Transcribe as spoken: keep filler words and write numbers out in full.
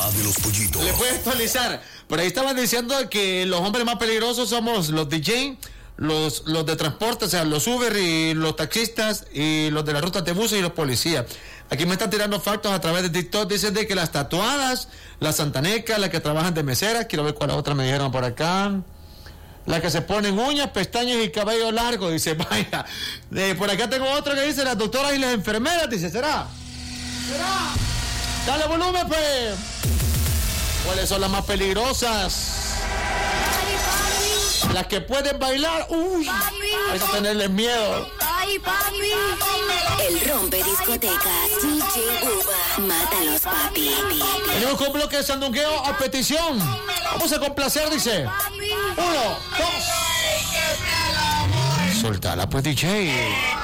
de los pollitos. Le puedes actualizar. Por ahí estaban diciendo que los hombres más peligrosos somos los D J, los, los de transporte, o sea, los Uber y los taxistas y los de las rutas de buses y los policías. Aquí me están tirando factos a través de TikTok. Dicen de que las tatuadas, las santanecas, las que trabajan de meseras, quiero ver cuál otra me dijeron por acá. Las que se ponen uñas, pestañas y cabello largo, dice, vaya. De, por acá tengo otro que dice las doctoras y las enfermeras, dice, ¿será? ¿Será? Dale volumen, pues. ¿Cuáles son las más peligrosas? Las que pueden bailar, uy, hay que tenerles miedo. Ay, papi. El rompe discotecas, D J Uva, mátalos, papi. Venimos con un bloque de sandungueo a petición. Vamos a complacer, dice. Uno, dos. Soltala, pues, D J.